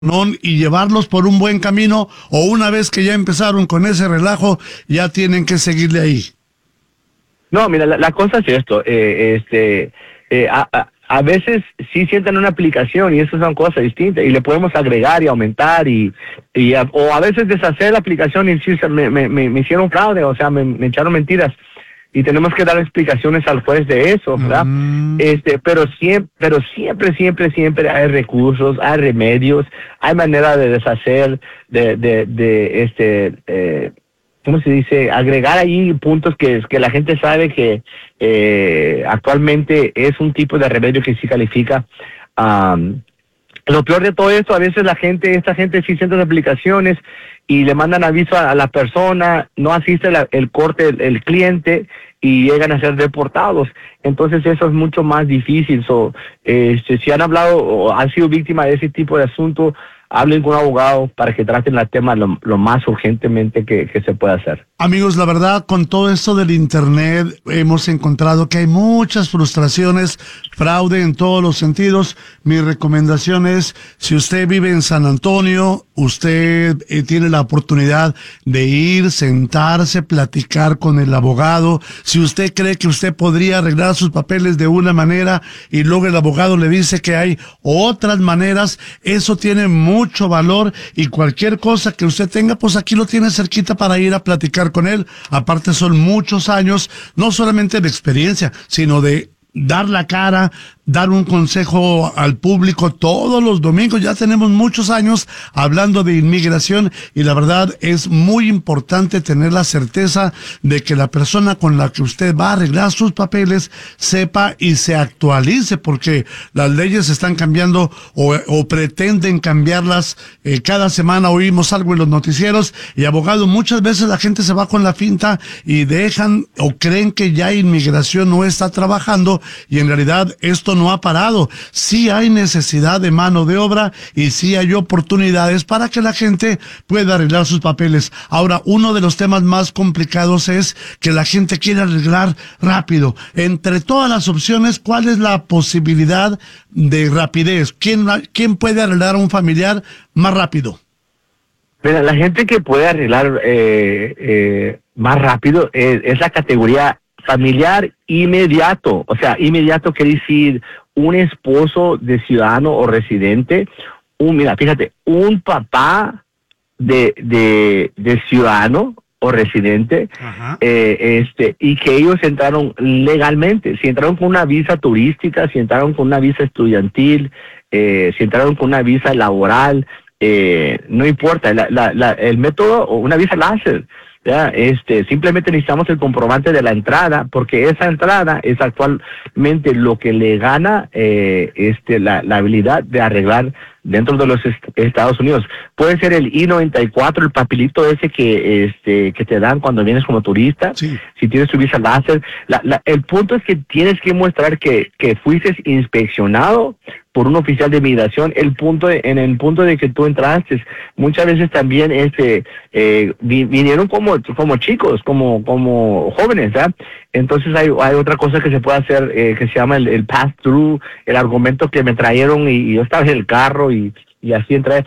y llevarlos por un buen camino, o una vez que ya empezaron con ese relajo, ya tienen que seguirle ahí? No, mira, la cosa es esto, a veces sí sientan una aplicación y eso son cosas distintas y le podemos agregar y aumentar o a veces deshacer la aplicación y decir, me hicieron fraude, o sea, me echaron mentiras y tenemos que dar explicaciones al juez de eso, ¿verdad? Pero siempre hay recursos, hay remedios, hay manera de deshacer, ¿cómo se dice? Agregar ahí puntos que la gente sabe que actualmente es un tipo de remedio que sí califica. Lo peor de todo esto, a veces esta gente sí siente las aplicaciones y le mandan aviso a la persona, no asiste el corte el cliente y llegan a ser deportados. Entonces eso es mucho más difícil. Si han hablado o han sido víctimas de ese tipo de asunto, hablen con un abogado para que traten el tema lo más urgentemente que se pueda hacer. Amigos, la verdad, con todo esto del internet, hemos encontrado que hay muchas frustraciones, fraude en todos los sentidos. Mi recomendación es, si usted vive en San Antonio, usted tiene la oportunidad de ir, sentarse, platicar con el abogado. Si usted cree que usted podría arreglar sus papeles de una manera y luego el abogado le dice que hay otras maneras, eso tiene mucho valor, y cualquier cosa que usted tenga, pues aquí lo tiene cerquita para ir a platicar con él. Aparte son muchos años, no solamente de experiencia, sino de dar la cara, dar un consejo al público todos los domingos. Ya tenemos muchos años hablando de inmigración y la verdad es muy importante tener la certeza de que la persona con la que usted va a arreglar sus papeles sepa y se actualice, porque las leyes están cambiando o pretenden cambiarlas. Cada semana oímos algo en los noticieros, y abogado, muchas veces la gente se va con la finta y dejan o creen que ya inmigración no está trabajando, y en realidad esto no ha parado. Sí hay necesidad de mano de obra y sí hay oportunidades para que la gente pueda arreglar sus papeles. Ahora, uno de los temas más complicados es que la gente quiere arreglar rápido. Entre todas las opciones, ¿cuál es la posibilidad de rapidez? ¿Quién puede arreglar a un familiar más rápido? Mira, la gente que puede arreglar más rápido es la categoría familiar inmediato. O sea, inmediato quiere decir un esposo de ciudadano o residente, mira, fíjate, un papá de ciudadano o residente, y que ellos entraron legalmente, si entraron con una visa turística, si entraron con una visa estudiantil, si entraron con una visa laboral, no importa, el método o una visa láser. Ya, simplemente necesitamos el comprobante de la entrada, porque esa entrada es actualmente lo que le gana la habilidad de arreglar dentro de los Estados Unidos. Puede ser el I-94, el papelito ese que te dan cuando vienes como turista, sí. Si tienes tu visa láser. El punto es que tienes que mostrar que fuiste inspeccionado por un oficial de migración. En el punto de que tú entraste, muchas veces también vinieron como chicos, como jóvenes, ¿verdad? Entonces hay otra cosa que se puede hacer, que se llama el pass-through, el argumento que me trajeron y yo estaba en el carro y así entré.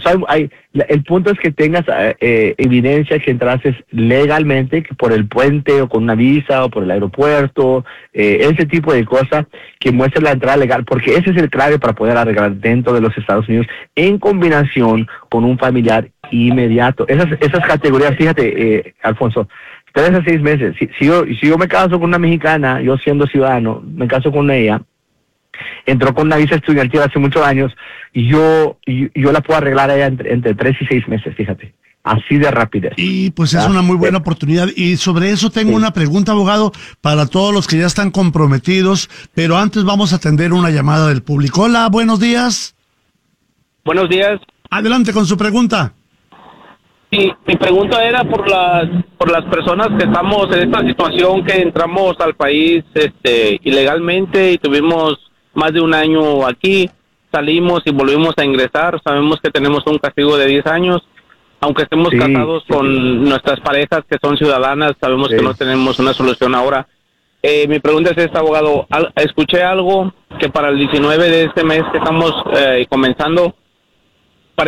El punto es que tengas evidencia que entraste legalmente, que por el puente o con una visa o por el aeropuerto, ese tipo de cosas que muestre la entrada legal, porque ese es el clave para poder arreglar dentro de los Estados Unidos en combinación con un familiar inmediato. Esas categorías, fíjate, Alfonso, 3 a 6 meses. Si yo me caso con una mexicana, yo siendo ciudadano, me caso con ella, entró con una visa estudiantil hace muchos años, y yo la puedo arreglar allá entre 3 y 6 meses, fíjate. Así de rapidez. Y pues es una muy buena oportunidad. Y sobre eso tengo una pregunta, abogado, para todos los que ya están comprometidos, pero antes vamos a atender una llamada del público. Hola, buenos días. Buenos días. Adelante con su pregunta. Sí, mi pregunta era por las personas que estamos en esta situación, que entramos al país ilegalmente y tuvimos más de un año aquí, salimos y volvimos a ingresar. Sabemos que tenemos un castigo de 10 años, aunque estemos casados con nuestras parejas que son ciudadanas, sabemos que no tenemos una solución ahora. Mi pregunta es esta, abogado. Escuché algo que para el 19 de este mes que estamos comenzando,